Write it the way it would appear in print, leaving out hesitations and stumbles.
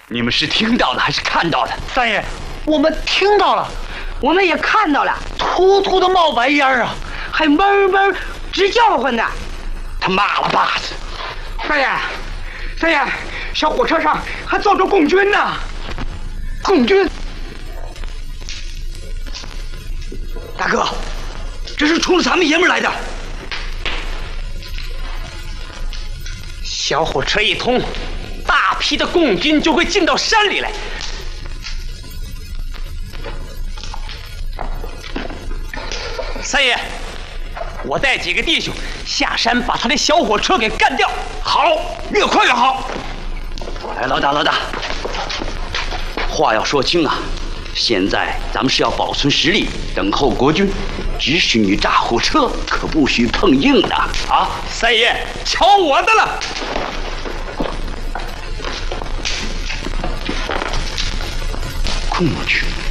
你们是听到的还是看到的？ 三爷，我们听到了， 我们也看到了， 突突的冒白烟啊， 还闷闷直叫唤呢。 他妈了巴子！ 三爷，小火车上还坐着共军呢。 共军？ 大哥，这是冲着咱们爷们来的。 小火车一通，大批的共军就会进到山里来。三爷，我带几个弟兄下山把他的小火车给干掉。 好，越快越好。来，老大，话要说清啊！现在咱们是要保存实力，等候国军，只许你炸火车，可不许碰硬的啊！ 三爷，瞧我的了！ 共军。